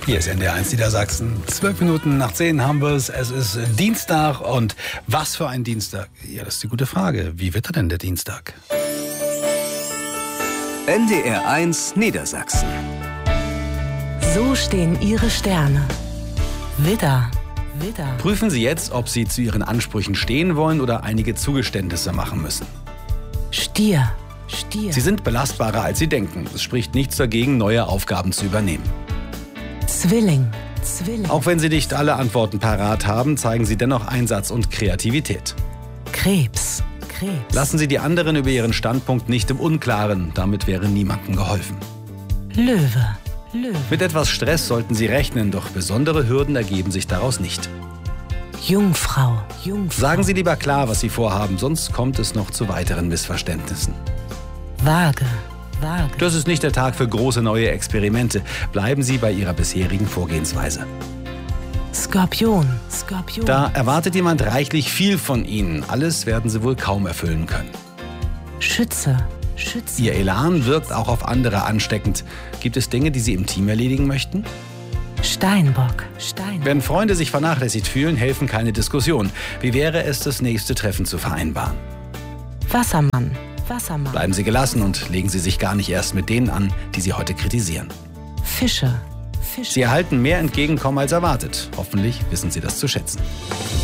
Hier ist NDR1 Niedersachsen. 12 Minuten nach 10 haben wir es. Es ist Dienstag. Und was für ein Dienstag? Ja, das ist die gute Frage. Wie wird er denn der Dienstag? NDR1 Niedersachsen. So stehen Ihre Sterne. Widder. Widder. Prüfen Sie jetzt, ob Sie zu Ihren Ansprüchen stehen wollen oder einige Zugeständnisse machen müssen. Stier. Stier. Sie sind belastbarer, als Sie denken. Es spricht nichts dagegen, neue Aufgaben zu übernehmen. Zwilling. Zwilling. Auch wenn Sie nicht alle Antworten parat haben, zeigen Sie dennoch Einsatz und Kreativität. Krebs. Krebs. Lassen Sie die anderen über Ihren Standpunkt nicht im Unklaren. Damit wäre niemandem geholfen. Löwe. Löwe. Mit etwas Stress sollten Sie rechnen, doch besondere Hürden ergeben sich daraus nicht. Jungfrau. Jungfrau. Sagen Sie lieber klar, was Sie vorhaben, sonst kommt es noch zu weiteren Missverständnissen. Waage. Waage. Das ist nicht der Tag für große neue Experimente. Bleiben Sie bei Ihrer bisherigen Vorgehensweise. Skorpion. Skorpion. Da erwartet jemand reichlich viel von Ihnen. Alles werden Sie wohl kaum erfüllen können. Schütze. Schütze. Ihr Elan wirkt auch auf andere ansteckend. Gibt es Dinge, die Sie im Team erledigen möchten? Steinbock. Steinbock. Wenn Freunde sich vernachlässigt fühlen, helfen keine Diskussionen. Wie wäre es, das nächste Treffen zu vereinbaren? Wassermann. Wassermann. Bleiben Sie gelassen und legen Sie sich gar nicht erst mit denen an, die Sie heute kritisieren. Fische. Fische. Sie erhalten mehr Entgegenkommen als erwartet. Hoffentlich wissen Sie das zu schätzen.